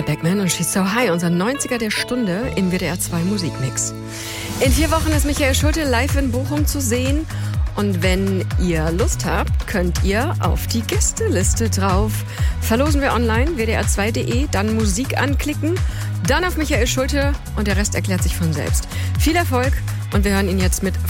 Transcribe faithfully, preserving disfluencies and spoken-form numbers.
Carl Beckmann und She's So High, unser neunziger der Stunde im W D R zwei Musikmix. In vier Wochen ist Michael Schulte live in Bochum zu sehen. Und wenn ihr Lust habt, könnt ihr auf die Gästeliste drauf. Verlosen wir online, w d r zwei punkt d e, dann Musik anklicken, dann auf Michael Schulte und der Rest erklärt sich von selbst. Viel Erfolg und wir hören ihn jetzt mit